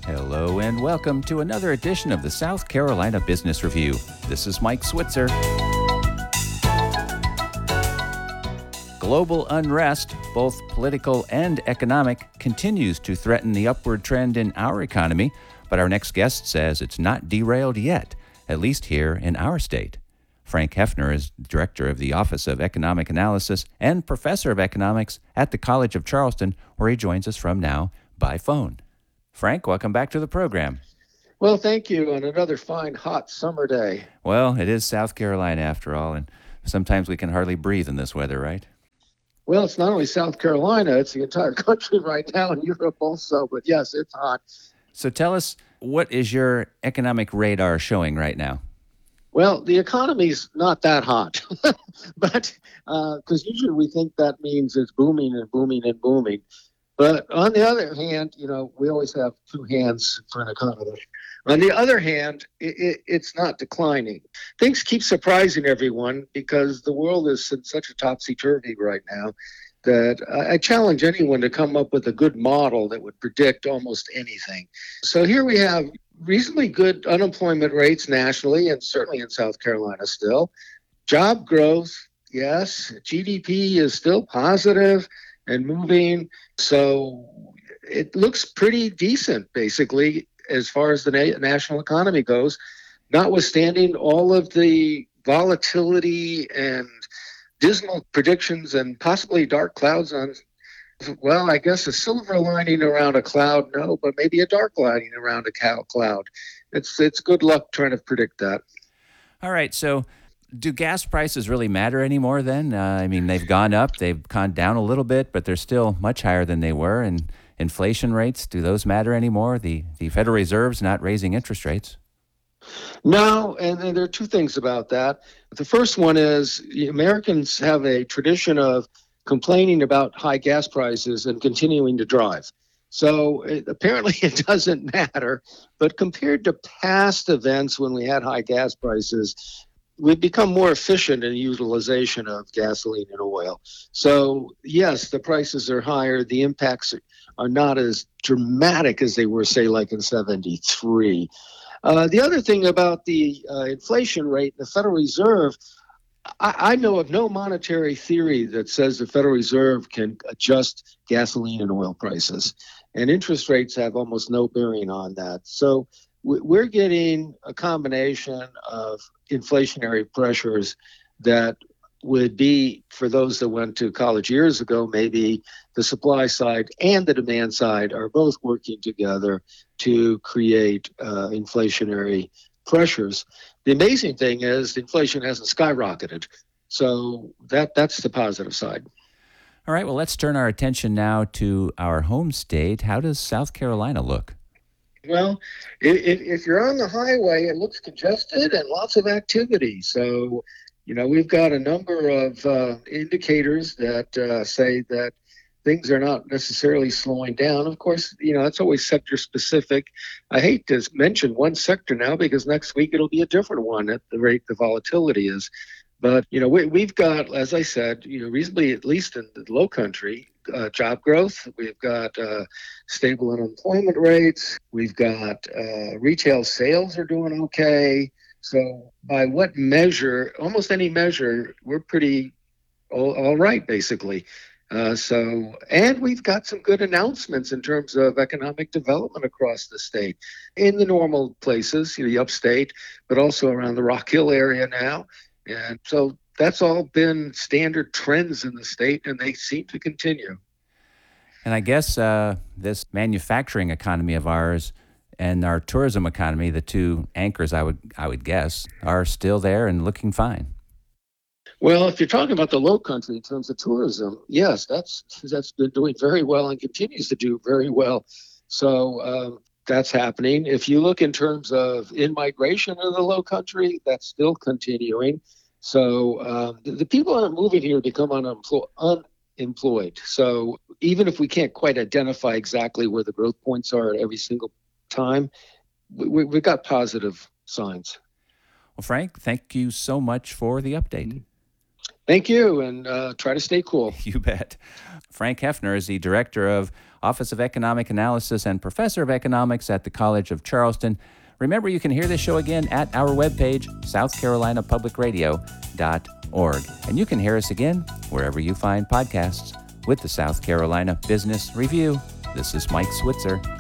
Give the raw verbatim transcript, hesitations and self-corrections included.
Hello and welcome to another edition of the South Carolina Business Review. This is Mike Switzer. Global unrest, both political and economic, continues to threaten the upward trend in our economy, but our next guest says it's not derailed yet, at least here in our state. Frank Hefner is director of the Office of Economic Analysis and professor of economics at the College of Charleston, where he joins us from now by phone. Frank, welcome back to the program. Well, thank you on another fine, hot summer day. Well, it is South Carolina after all, and sometimes we can hardly breathe in this weather, right? Well, it's not only South Carolina, it's the entire country right now, and Europe also, but yes, it's hot. So tell us, what is your economic radar showing right now? Well, the economy's not that hot, but because uh, usually we think that means it's booming and booming and booming. But on the other hand, you know, we always have two hands for an economist. On the other hand, it, it, it's not declining. Things keep surprising everyone because the world is in such a topsy-turvy right now that I, I challenge anyone to come up with a good model that would predict almost anything. So here we have reasonably good unemployment rates nationally and certainly in South Carolina still. Job growth, yes. G D P is still positive and moving. So it looks pretty decent, basically, as far as the na- national economy goes, notwithstanding all of the volatility and dismal predictions and possibly dark clouds on, well, I guess a silver lining around a cloud, no, but maybe a dark lining around a cow- cloud. It's, it's good luck trying to predict that. All right, so do gas prices really matter anymore then? Uh, I mean, they've gone up, they've gone down a little bit, but they're still much higher than they were. And inflation rates, do those matter anymore? The the Federal Reserve's not raising interest rates. No, and, and there are two things about that. The first one is Americans have a tradition of complaining about high gas prices and continuing to drive. So it, apparently it doesn't matter. But compared to past events when we had high gas prices, we've become more efficient in utilization of gasoline and oil. So, yes, the prices are higher. The impacts are not as dramatic as they were, say, like in seventy-three. Uh, the other thing about the uh, inflation rate, the Federal Reserve, I, I know of no monetary theory that says the Federal Reserve can adjust gasoline and oil prices. And interest rates have almost no bearing on that. So we're getting a combination of inflationary pressures that would be, for those that went to college years ago, maybe the supply side and the demand side are both working together to create uh, inflationary pressures. The amazing thing is the inflation hasn't skyrocketed. So that that's the positive side. All right, well, let's turn our attention now to our home state. How does South Carolina look? Well, if, if you're on the highway, it looks congested and lots of activity. So, you know, we've got a number of uh, indicators that uh, say that things are not necessarily slowing down. Of course, you know, it's always sector specific. I hate to mention one sector now because next week it'll be a different one at the rate the volatility is. But, you know, we, we've got, as I said, you know, reasonably, at least in the low country, uh, job growth. We've got uh, stable unemployment rates. We've got uh, retail sales are doing okay. So by what measure, almost any measure, we're pretty all, all right, basically. Uh, so, and we've got some good announcements in terms of economic development across the state in the normal places, you know, the upstate, but also around the Rock Hill area now. And so that's all been standard trends in the state, and they seem to continue. And I guess uh, this manufacturing economy of ours and our tourism economy, the two anchors, I would I would guess, are still there and looking fine. Well, if you're talking about the Low Country in terms of tourism, yes, that's that's been doing very well and continues to do very well. So um, that's happening. If you look in terms of in-migration in the Low Country, that's still continuing. So um, the, the people that are moving here become unemplo- unemployed. So even if we can't quite identify exactly where the growth points are at every single time, we, we've got positive signs. Well, Frank, thank you so much for the update. Thank you, and uh, try to stay cool. You bet. Frank Hefner is the director of Office of Economic Analysis and Professor of Economics at the College of Charleston. Remember, you can hear this show again at our webpage, south carolina public radio dot org. And you can hear us again wherever you find podcasts with the South Carolina Business Review. This is Mike Switzer.